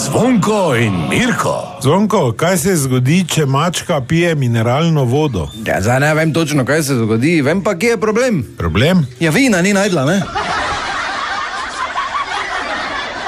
Zvonko in Mirko. Zvonko, kaj se zgodi, če mačka pije mineralno vodo? Ja, zdaj ne vem točno, kaj se zgodi, vem pa, kje je problem. Problem? Ja, vina ni najdla, ne?